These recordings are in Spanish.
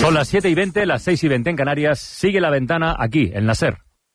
Son las 7:20, las 6:20 en Canarias. Sigue La Ventana aquí, en la SER.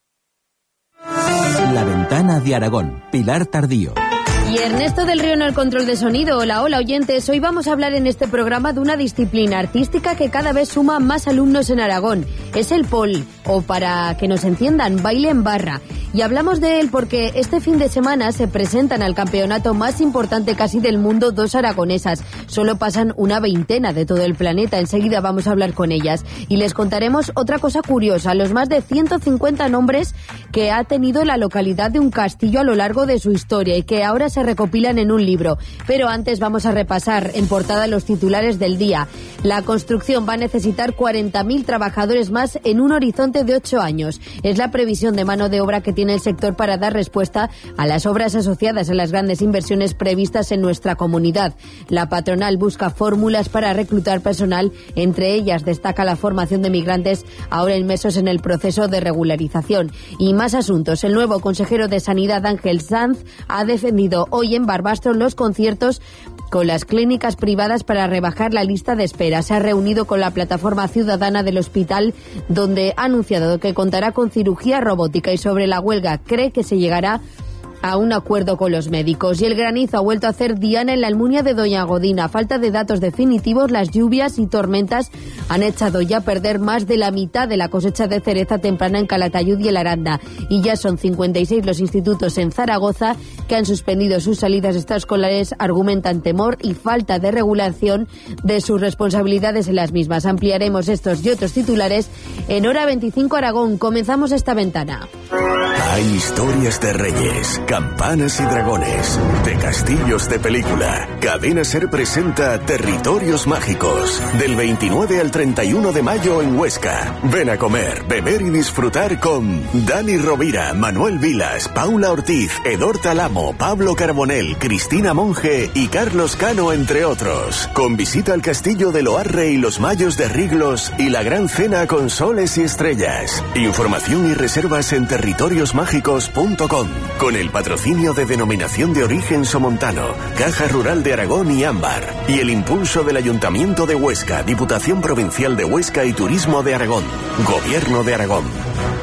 La Ventana de Aragón, Pilar Tardío. Y Ernesto del Río en el control de sonido. Hola, hola oyentes. Hoy vamos a hablar en este programa de una disciplina artística que cada vez suma más alumnos en Aragón. Es el POL, o para que nos entiendan, baile en barra. Y hablamos de él porque este fin de semana se presentan al campeonato más importante casi del mundo dos aragonesas. Solo pasan una veintena de todo el planeta. Enseguida vamos a hablar con ellas. Y les contaremos otra cosa curiosa. Los más de 150 nombres que ha tenido la localidad de un castillo a lo largo de su historia y que ahora se recopilan en un libro. Pero antes vamos a repasar en portada los titulares del día. La construcción va a necesitar 40.000 trabajadores más en un horizonte de 8 años. Es la previsión de mano de obra que tiene el sector para dar respuesta a las obras asociadas a las grandes inversiones previstas en nuestra comunidad. La patronal busca fórmulas para reclutar personal, entre ellas destaca la formación de migrantes ahora inmersos en el proceso de regularización. Y más asuntos. El nuevo consejero de Sanidad, Ángel Sanz, ha defendido hoy en Barbastro los conciertos con las clínicas privadas para rebajar la lista de espera. Se ha reunido con la plataforma ciudadana del hospital, donde ha anunciado que contará con cirugía robótica, y sobre la huelga cree que se llegará a un acuerdo con los médicos. Y el granizo ha vuelto a hacer diana en la Almunia de Doña Godina. A falta de datos definitivos, las lluvias y tormentas han echado ya a perder más de la mitad de la cosecha de cereza temprana en Calatayud y el Aranda. Y ya son 56 los institutos en Zaragoza que han suspendido sus salidas extraescolares. Argumentan temor y falta de regulación de sus responsabilidades en las mismas. Ampliaremos estos y otros titulares en Hora 25 Aragón. Comenzamos esta ventana. Hay historias de reyes, campanas y dragones, de castillos de película. Cadena SER presenta Territorios Mágicos, del 29 al 31 de mayo en Huesca. Ven a comer, beber y disfrutar con Dani Rovira, Manuel Vilas, Paula Ortiz, Edor Talamo, Pablo Carbonell, Cristina Monge y Carlos Cano, entre otros. Con visita al castillo de Loarre y los Mayos de Riglos y la gran cena con soles y estrellas. Información y reservas en territoriosmágicos.com. Con el patrocinio de Denominación de Origen Somontano, Caja Rural de Aragón y Ámbar, y el impulso del Ayuntamiento de Huesca, Diputación Provincial de Huesca y Turismo de Aragón, Gobierno de Aragón.